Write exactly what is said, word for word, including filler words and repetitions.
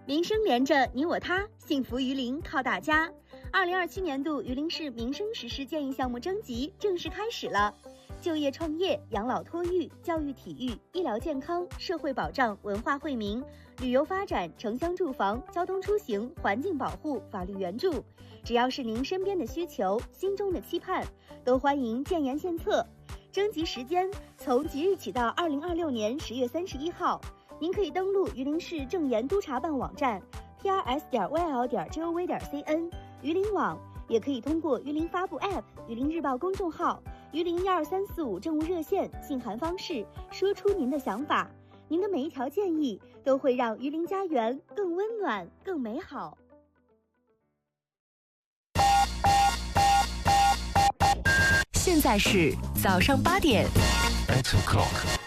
民生连着你我他，幸福榆林靠大家。二零二七年度榆林市民生实施建议项目征集正式开始了。就业创业、养老托育、教育体育、医疗健康、社会保障、文化惠民、旅游发展、城乡住房、交通出行、环境保护、法律援助，只要是您身边的需求、心中的期盼，都欢迎建言献策。征集时间从即日起到二零二六年十月三十一号。您可以登录榆林市政研督察办网站 p r s 点 y l 点 gov 点 cn 榆林网，也可以通过榆林发布 App、榆林日报公众号、榆林一二三四五政务热线信函方式说出您的想法。您的每一条建议都会让榆林家园更温暖、更美好。 现在是早上八点。 Eight o'clock.